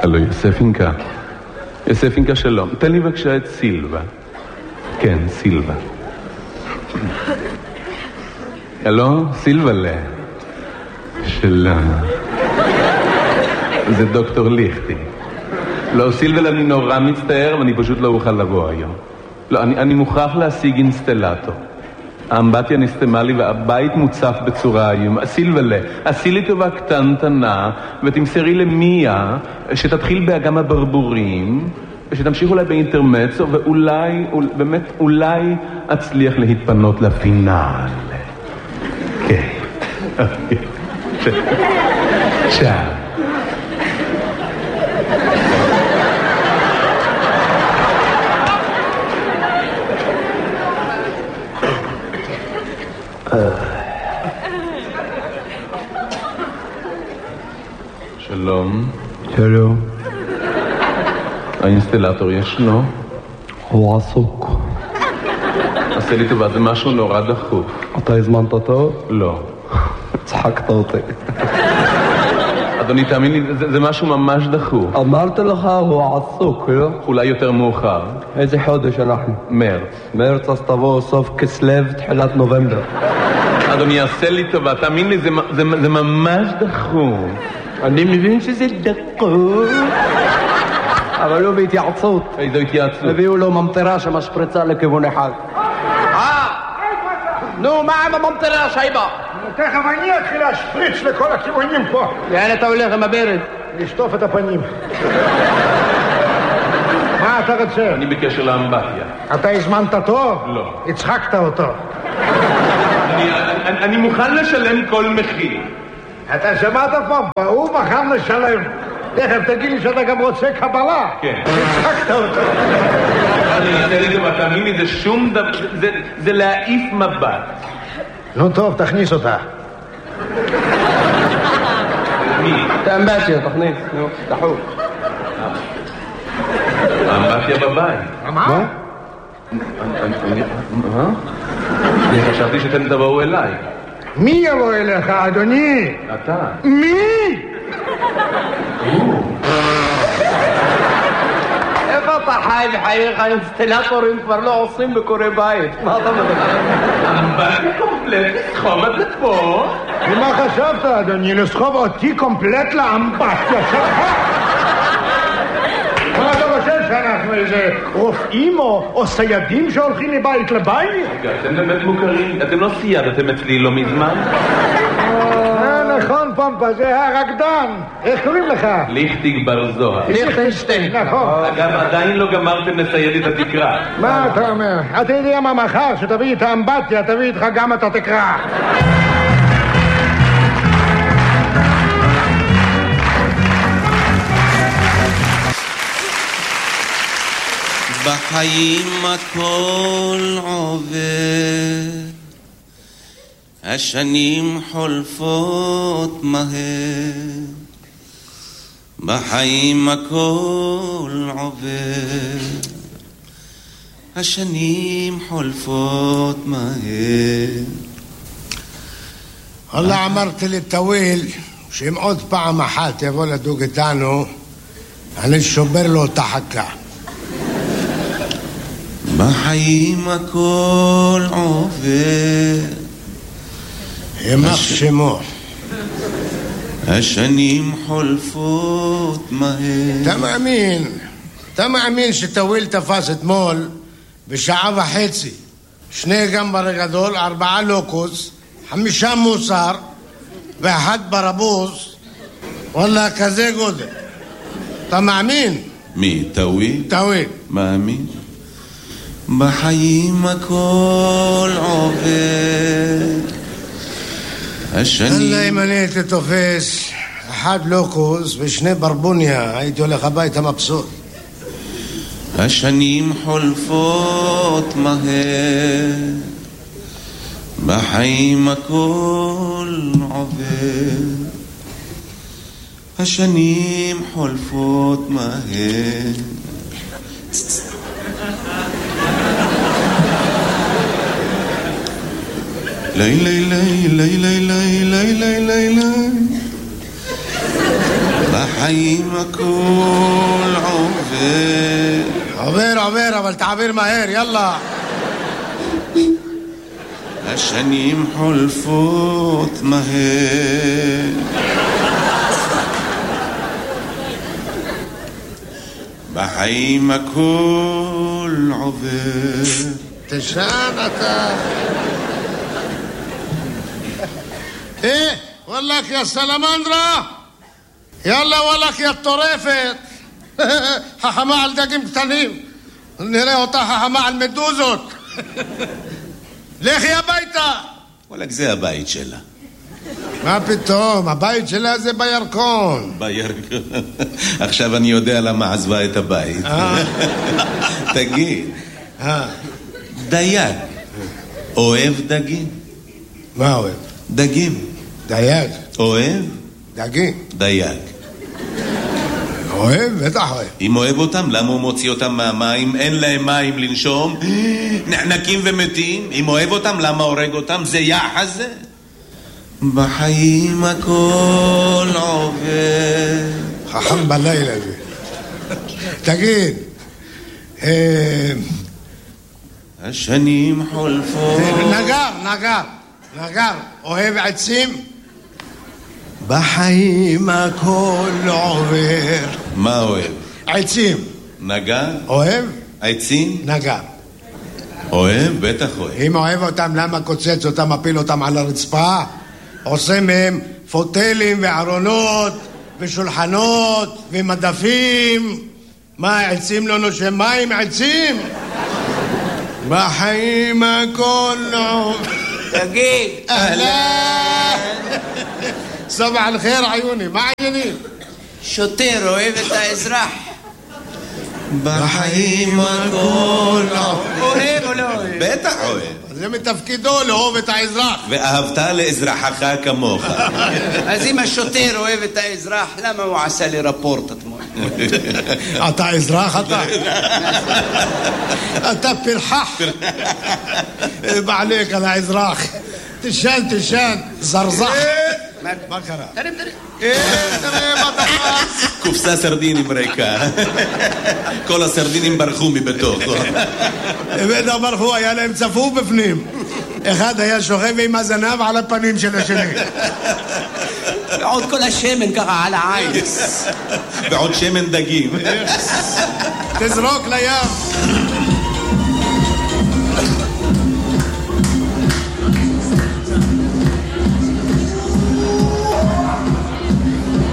הלו, יוספינקה. יוספינקה שלום. תן לי בבקשה את סילבה. כן, סילבה. הלו, סילבלה. שלום. זה דוקטור ליכטי. לא, סילבלה, אני נורא מצטער, ואני פשוט לא אוכל לבוא היום. לא, אני מוכרח להשיג אינסטלטור. האמבטיה נסתמה לי והבית מוצף בצורה איום. סילבלה, עשי לי טובה קטנטנה ותמסרי למיה שתתחיל באגם הברבורים ושתמשיך אולי באינטרמצו ואולי, באמת אולי אצליח להתפנות לפינל. כן. צ'או. שלום. שלום. האינסטלטור ישנו? הוא עסוק. עשה לי טובה, זה משהו נורא דחוף. אתה הזמנת אותו? לא. צחקת אותי. אדוני, תאמין לי, זה משהו ממש דחוף. אמרת לך, הוא עסוק, לא? אולי יותר מאוחר. איזה חודש אנחנו? מרץ. מרץ, אז תבוא סוף כסלו, תחילת נובמבר. אדוני, עשה לי טובה, תאמין לי, זה ממש דחוף. אני מבין שזה דחוף. אבל לא בהתייעצות. איזו התייעצות? הביאו לו ממטרה שמשפריצה לכיוון אחד. נו, מה עם הממטרה, שייבה? תכף אני אתחיל להשפריץ לכל הכיוונים פה. לאן אתה הולך עם הברד? לשטוף את הפנים. מה אתה רוצה? אני בקשר לאמבטיה. אתה הזמנת אותו? לא. הצחקת אותו. אני מוכן לשלם כל מחיר. אתה שמעת פה? הוא מוכן לשלם. תכף תגיד לי שאתה גם רוצה קבלה. כן. הצחקת אותו. אני אעשה לי דבר, תאמין לי, זה שום דבר, זה להעיף מבט. נו טוב, תכניס אותה. מי? את האמבטיה, תכניס, נו, דחוף. האמבטיה בבית. מה? מה? אני חשבתי שאתם תבואו אליי. מי יבוא אליך, אדוני? אתה. מי? איפה אתה חי בחייך? האינסטלטורים כבר לא עושים בקורי בית. מה אתה מדבר? אמבטיה קומפלט, סחוב את זה פה. ומה חשבת, אדוני? לסחוב אותי קומפלט לאמבטיה שלך? מה אתה חושב שאנחנו איזה רופאים או סיידים שהולכים מבית לבית? רגע, אתם באמת מוכרים, אתם לא סיידתם אצלי לא מזמן? נכון, פומפה, זה הרקדן. איך קוראים לך? ליכטיג בר זוהר. ליכטנשטיין. נכון. אגב, עדיין לא גמרתם לסייד את התקרה. מה אתה אומר? אתה יודע מה מחר, שתביא את האמבטיה, תביא איתך גם את התקרה. בחיים הכל עובר, השנים חולפות מהר. בחיים הכל עובר, השנים חולפות מהר. والله אמרתי לטוויל שאם עוד פעם אחת יבוא לדוג איתנו אני שובר לו את החכה. בחיים הכל עובר, יימח שמו. השנים חולפות מהר. אתה מאמין שטוויל תפס אתמול בשעה וחצי 2 גמבר גדול, 4 לוקוס, 5 מוסר ואחד ברבוס? וואלה, כזה גודל. אתה מאמין? מי? טוויל? טוויל. מאמין. בחיים הכל עובר, השנים... אללה, אם אני הייתי תופס 1 לוקוס ו2 ברבוניה הייתי הולך הביתה מבסוט. השנים חולפות מהר, בחיים הכל עובר, השנים חולפות מהר. לי לי לי לי לי לי לי לי לי לי בחיים הכל עובר. עובר, אבל תעביר מהר, יאללה. השנים חולפות מהר. בחיים הכל עובר. תשן אתה. וואלק יא סלמנדרה. יאללה וואלק יא טורפת. חכמה על דגים קטנים. נראה אותה חכמה על מדוזות. לכי הביתה. וואלק, זה הבית שלה. מה פתאום? הבית שלה זה בירקון. בירקון. עכשיו אני יודע למה עזבה את הבית. תגיד, דייג אוהב דגים? מה אוהב? דגים. דייג. אוהב? דגים. דייג. אוהב? בטח אוהב. אם אוהב אותם, למה הוא מוציא אותם מהמים? אין להם מים לנשום, נחנקים ומתים. אם אוהב אותם, למה הורג אותם? זה יחס זה. בחיים הכל עובר. חכם בלילה זה. תגיד, השנים חולפות. נגר, אוהב עצים? בחיים הכל עובר. מה אוהב? עצים. נגר? אוהב? עצים? נגר. אוהב? בטח אוהב. אם אוהב אותם, למה קוצץ אותם, מפיל אותם על הרצפה? עושה מהם פוטלים וארונות ושולחנות ומדפים. מה, עצים לא נושם מים? עצים? בחיים הכל עובר. תגיד, אהלן. סבח על חיר עיוני, מה העניינים? שוטר אוהב את האזרח? בחיים הכל אוהב או לא אוהב? בטח אוהב. זה מתפקידו לאהוב את האזרח. ואהבת לאזרחך כמוך. אז אם השוטר אוהב את האזרח, למה הוא עשה לי רפורט אתמול? אתה אזרח אתה? אתה פרחח. בעליק על האזרח. תשן, זרזח. מה קרה? תראה מה תפס. קופסה סרדינים ריקה. כל הסרדינים ברחו מבתוך. בטח ברחו, היה להם צפוף בפנים. אחד היה שוכב עם הזנב על הפנים של השני. ועוד כל השמן ככה על העין. ועוד שמן דגים. תזרוק לים.